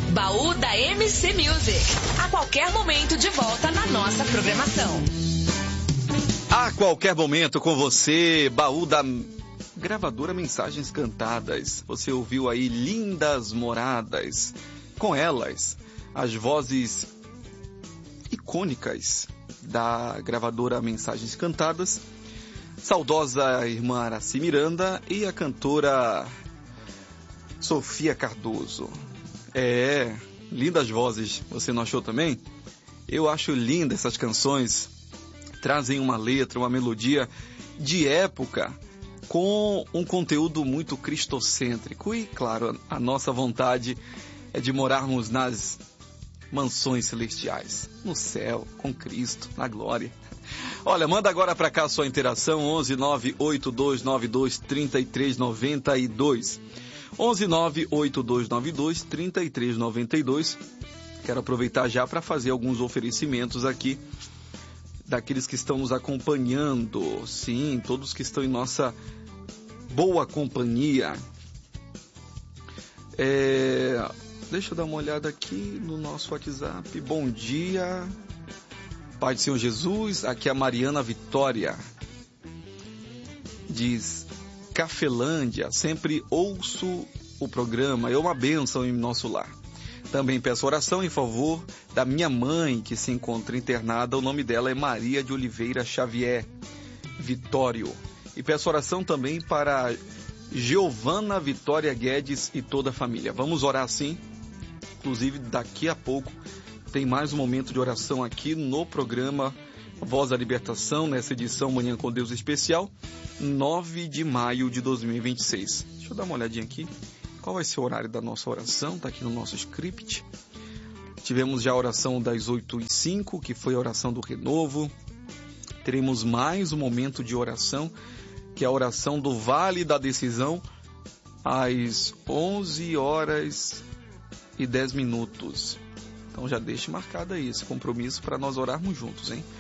Baú da MC Music. A qualquer momento de volta na nossa programação. A qualquer momento com você, Baú da gravadora Mensagens Cantadas. Você ouviu aí Lindas Moradas. Com elas, as vozes icônicas da gravadora Mensagens Cantadas, saudosa irmã Araci Miranda e a cantora Sofia Cardoso. Lindas vozes, você não achou também? Eu acho linda essas canções, trazem uma letra, uma melodia de época, com um conteúdo muito cristocêntrico. E, claro, a nossa vontade é de morarmos nas mansões celestiais, no céu, com Cristo, na glória. Olha, manda agora para cá a sua interação, 11 98292 3392. 11 98292 3392. Quero aproveitar já para fazer alguns oferecimentos aqui daqueles que estão nos acompanhando. Sim, todos que estão em nossa boa companhia. Deixa eu dar uma olhada aqui no nosso WhatsApp. Bom dia, Pai do Senhor Jesus. Aqui é a Mariana Vitória. Diz: Cafelândia, sempre ouço o programa, é uma bênção em nosso lar. Também peço oração em favor da minha mãe, que se encontra internada. O nome dela é Maria de Oliveira Xavier Vitório. E peço oração também para Giovana Vitória Guedes e toda a família. Vamos orar sim. Inclusive, daqui a pouco tem mais um momento de oração aqui no programa Voz da Libertação, nessa edição Manhã com Deus Especial, 9 de maio de 2026. Deixa eu dar uma olhadinha aqui. Qual vai ser o horário da nossa oração? Está aqui no nosso script. Tivemos já a oração das 8h05, que foi a oração do renovo. Teremos mais um momento de oração, que é a oração do Vale da Decisão, às 11h10. Então já deixe marcado aí esse compromisso para nós orarmos juntos, hein?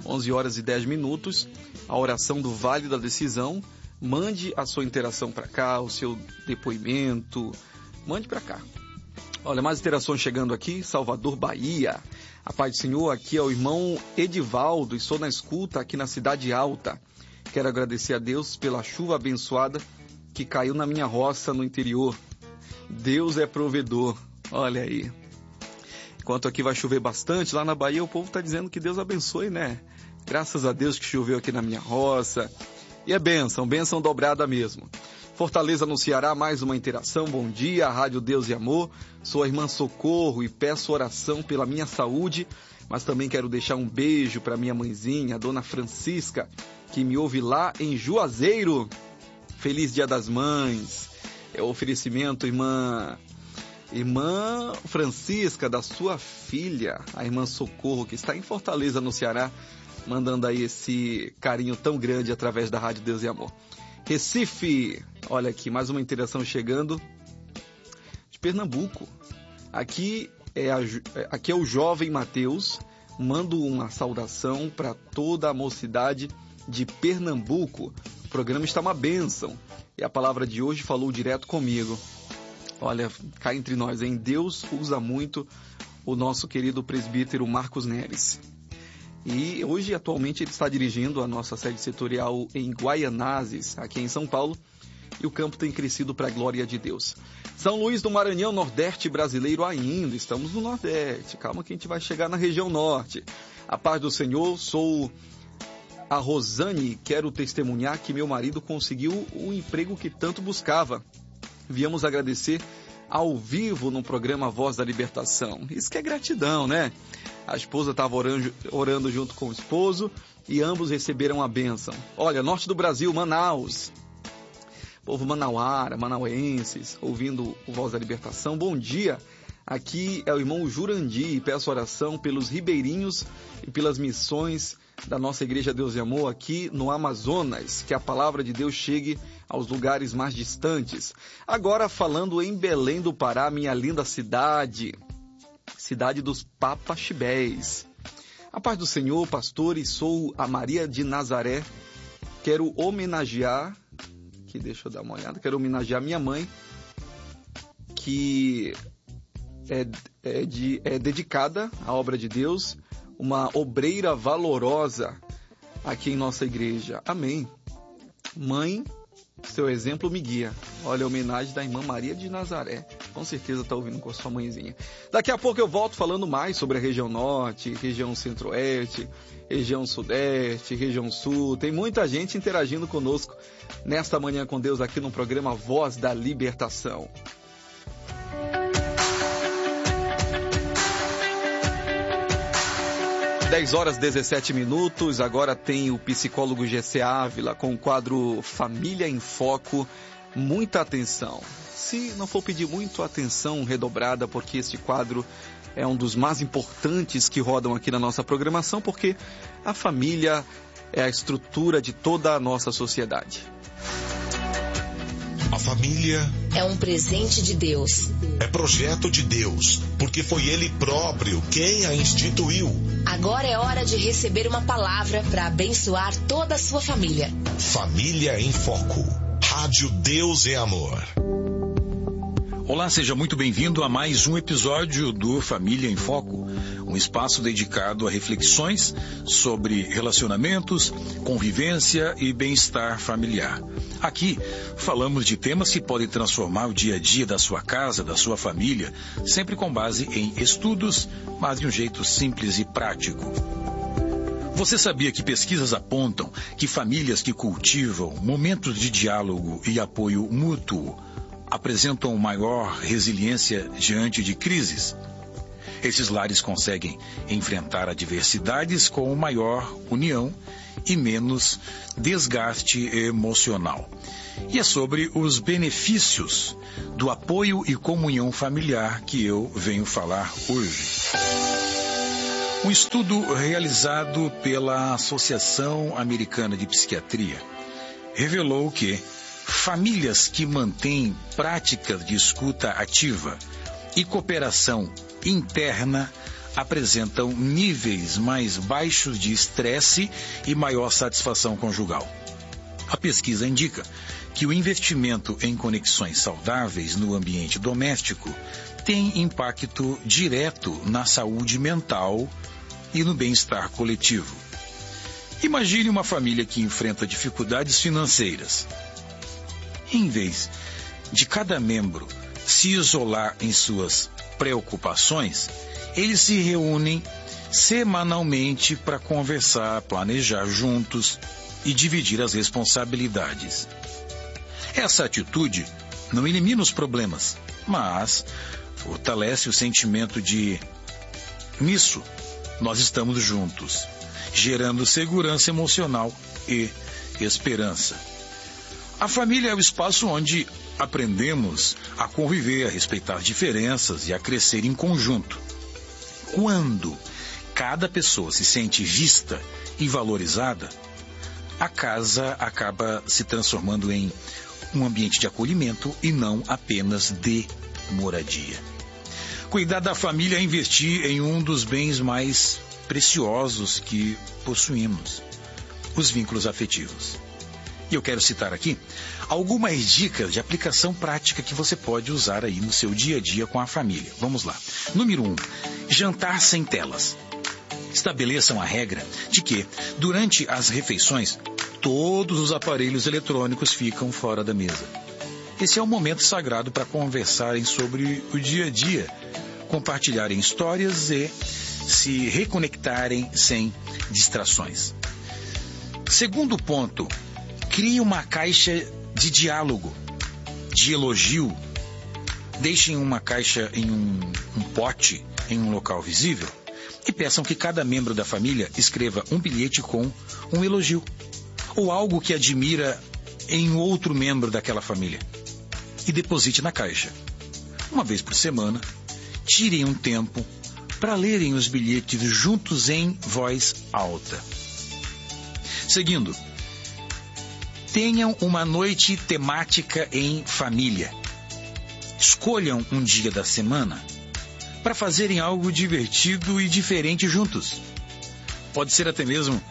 11h10, a oração do Vale da Decisão. Mande a sua interação para cá, o seu depoimento, mande para cá. Olha, mais interações chegando aqui, Salvador, Bahia. A paz do Senhor, aqui é o irmão Edivaldo, estou na escuta aqui na Cidade Alta. Quero agradecer a Deus pela chuva abençoada que caiu na minha roça no interior. Deus é provedor, olha aí. Enquanto aqui vai chover bastante, lá na Bahia o povo está dizendo que Deus abençoe, né? Graças a Deus que choveu aqui na minha roça. E é bênção dobrada mesmo. Fortaleza no Ceará, mais uma interação. Bom dia, Rádio Deus e Amor. Sou a irmã Socorro e peço oração pela minha saúde, mas também quero deixar um beijo para minha mãezinha, a dona Francisca, que me ouve lá em Juazeiro. Feliz Dia das Mães. É o oferecimento, irmã Francisca, da sua filha, a irmã Socorro, que está em Fortaleza, no Ceará, mandando aí esse carinho tão grande através da Rádio Deus e Amor. Recife, olha aqui, mais uma interação chegando de Pernambuco. Aqui é o jovem Mateus, mando uma saudação para toda a mocidade de Pernambuco. O programa está uma bênção e a palavra de hoje falou direto comigo. Olha, cá entre nós, hein? Deus usa muito o nosso querido presbítero Marcos Neres. E hoje, atualmente, ele está dirigindo a nossa sede setorial em Guaianazes, aqui em São Paulo, e o campo tem crescido para a glória de Deus. São Luís do Maranhão, Nordeste brasileiro ainda, estamos no Nordeste, calma que a gente vai chegar na região Norte. A paz do Senhor, sou a Rosane, quero testemunhar que meu marido conseguiu o emprego que tanto buscava. Viemos agradecer ao vivo no programa Voz da Libertação. Isso que é gratidão, né? A esposa estava orando junto com o esposo e ambos receberam a bênção. Olha, norte do Brasil, Manaus. Povo manauara, manauenses, ouvindo o Voz da Libertação. Bom dia. Aqui é o irmão Jurandir e peço oração pelos ribeirinhos e pelas missões da nossa Igreja Deus e Amor aqui no Amazonas, que a palavra de Deus chegue aos lugares mais distantes. Agora falando em Belém do Pará, minha linda cidade dos Papaxibés. A paz do Senhor, pastores, sou a Maria de Nazaré, quero homenagear minha mãe, que é dedicada à obra de Deus, uma obreira valorosa aqui em nossa igreja. Amém. Mãe, seu exemplo me guia. Olha a homenagem da irmã Maria de Nazaré. Com certeza está ouvindo com a sua mãezinha. Daqui a pouco eu volto falando mais sobre a região norte, região centro-oeste, região sudeste, região sul. Tem muita gente interagindo conosco nesta Manhã com Deus aqui no programa Voz da Libertação. 10h17, agora tem o psicólogo Gessé Ávila com o quadro Família em Foco. Muita atenção. Se não for pedir muito atenção redobrada, porque este quadro é um dos mais importantes que rodam aqui na nossa programação, porque a família é a estrutura de toda a nossa sociedade. A família é um presente de Deus. É projeto de Deus, porque foi Ele próprio quem a instituiu. Agora é hora de receber uma palavra para abençoar toda a sua família. Família em Foco. Rádio Deus é Amor. Olá, seja muito bem-vindo a mais um episódio do Família em Foco, um espaço dedicado a reflexões sobre relacionamentos, convivência e bem-estar familiar. Aqui falamos de temas que podem transformar o dia a dia da sua casa, da sua família, sempre com base em estudos, mas de um jeito simples e prático. Você sabia que pesquisas apontam que famílias que cultivam momentos de diálogo e apoio mútuo apresentam maior resiliência diante de crises? Esses lares conseguem enfrentar adversidades com maior união e menos desgaste emocional. E é sobre os benefícios do apoio e comunhão familiar que eu venho falar hoje. Um estudo realizado pela Associação Americana de Psiquiatria revelou que famílias que mantêm práticas de escuta ativa e cooperação interna apresentam níveis mais baixos de estresse e maior satisfação conjugal. A pesquisa indica que o investimento em conexões saudáveis no ambiente doméstico tem impacto direto na saúde mental e no bem-estar coletivo. Imagine uma família que enfrenta dificuldades financeiras. Em vez de cada membro se isolar em suas preocupações, eles se reúnem semanalmente para conversar, planejar juntos e dividir as responsabilidades. Essa atitude não elimina os problemas, mas fortalece o sentimento de nisso nós estamos juntos, gerando segurança emocional e esperança. A família é o espaço onde aprendemos a conviver, a respeitar diferenças e a crescer em conjunto. Quando cada pessoa se sente vista e valorizada, a casa acaba se transformando em um ambiente de acolhimento e não apenas de moradia. Cuidar da família é investir em um dos bens mais preciosos que possuímos, os vínculos afetivos. E eu quero citar aqui algumas dicas de aplicação prática que você pode usar aí no seu dia a dia com a família. Vamos lá. Número 1. Jantar sem telas. Estabeleçam a regra de que, durante as refeições, todos os aparelhos eletrônicos ficam fora da mesa. Esse é um momento sagrado para conversarem sobre o dia a dia, compartilharem histórias e se reconectarem sem distrações. Segundo ponto, crie uma caixa de diálogo, de elogio. Deixem uma caixa em um pote, em um local visível, e peçam que cada membro da família escreva um bilhete com um elogio, ou algo que admira em outro membro daquela família, e deposite na caixa. Uma vez por semana, tirem um tempo para lerem os bilhetes juntos em voz alta. Seguindo, tenham uma noite temática em família. Escolham um dia da semana para fazerem algo divertido e diferente juntos. Pode ser até mesmo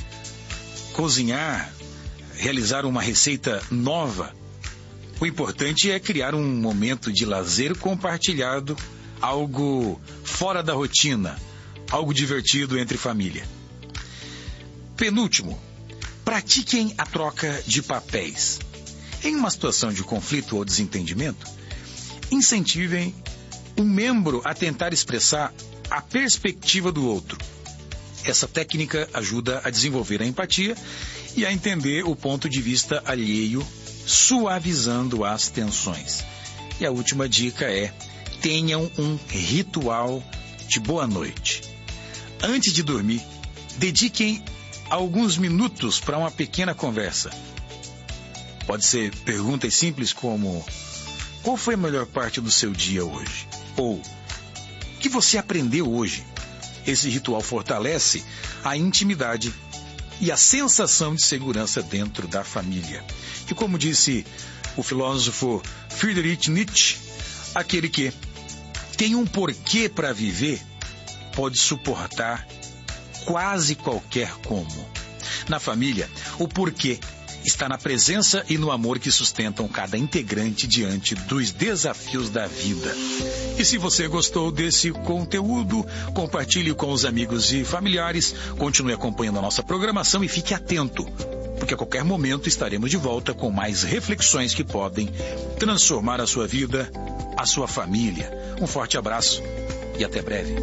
cozinhar, realizar uma receita nova. O importante é criar um momento de lazer compartilhado algo fora da rotina, algo divertido entre família. Penúltimo, pratiquem a troca de papéis. Em uma situação de conflito ou desentendimento, incentivem um membro a tentar expressar a perspectiva do outro. Essa técnica ajuda a desenvolver a empatia e a entender o ponto de vista alheio, suavizando as tensões. E a última dica é: tenham um ritual de boa noite. Antes de dormir, dediquem alguns minutos para uma pequena conversa. Pode ser perguntas simples como: qual foi a melhor parte do seu dia hoje? Ou: o que você aprendeu hoje? Esse ritual fortalece a intimidade e a sensação de segurança dentro da família. E como disse o filósofo Friedrich Nietzsche, aquele que tem um porquê para viver pode suportar quase qualquer como. Na família, o porquê está na presença e no amor que sustentam cada integrante diante dos desafios da vida. E se você gostou desse conteúdo, compartilhe com os amigos e familiares, continue acompanhando a nossa programação e fique atento, porque a qualquer momento estaremos de volta com mais reflexões que podem transformar a sua vida, a sua família. Um forte abraço e até breve.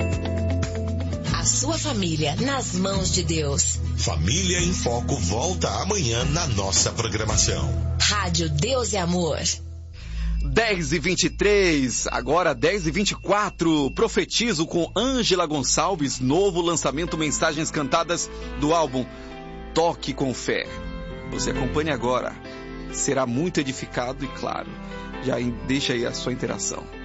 A sua família nas mãos de Deus. Família em Foco volta amanhã na nossa programação. Rádio Deus e Amor. 10h23, agora 10h24, profetizo com Ângela Gonçalves, novo lançamento Mensagens Cantadas do álbum Toque com Fé. Você acompanhe agora, será muito edificado e claro, já deixa aí a sua interação.